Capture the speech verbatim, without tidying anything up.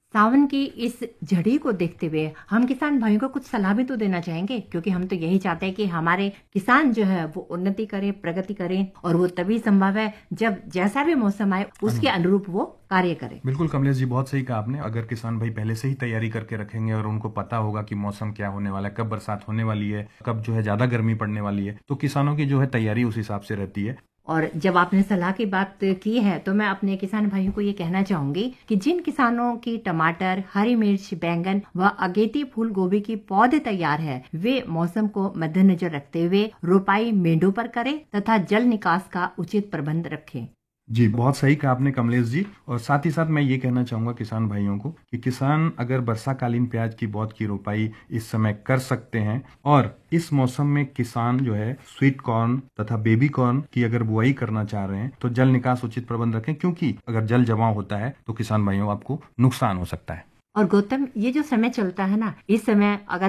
सावन की इस झड़ी को देखते हुए हम किसान भाइयों को कुछ सलाह भी तो देना चाहेंगे, क्योंकि हम तो यही चाहते हैं कि हमारे किसान जो है वो उन्नति करें, प्रगति करें, और वो तभी संभव है जब जैसा भी मौसम आए उसके अनुरूप वो कार्य करें। बिल्कुल कमलेश जी, बहुत सही कहा आपने। अगर किसान भाई पहले से ही तैयारी करके रखेंगे और उनको पता होगा कि मौसम क्या होने वाला है, कब बरसात होने वाली है, कब जो है ज्यादा गर्मी पड़ने वाली है, तो किसानों की जो है तैयारी उस हिसाब से रहती है। और जब आपने सलाह की बात की है तो मैं अपने किसान भाइयों को ये कहना चाहूंगी कि जिन किसानों की टमाटर, हरी मिर्च, बैंगन व अगेती फूल गोभी की पौधे तैयार है, वे मौसम को मद्देनजर रखते हुए रोपाई मेंढों पर करें तथा जल निकास का उचित प्रबंध रखें। जी, बहुत सही कहा आपने कमलेश जी। और साथ ही साथ मैं ये कहना चाहूंगा किसान भाइयों को कि किसान अगर वर्षाकालीन प्याज की पौध की रोपाई इस समय कर सकते हैं, और इस मौसम में किसान जो है स्वीट कॉर्न तथा बेबी कॉर्न की अगर बुआई करना चाह रहे हैं तो जल निकास उचित प्रबंध रखें, क्योंकि अगर जल जमाव होता है तो किसान भाइयों आपको नुकसान हो सकता है। और गौतम, ये जो समय चलता है ना, इस समय अगर